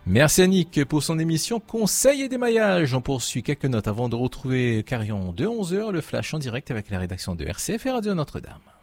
Merci Annick pour son émission Conseil et démaillage. On poursuit quelques notes avant de retrouver Carillon de 11h, le flash en direct avec la rédaction de RCF et Radio Notre-Dame.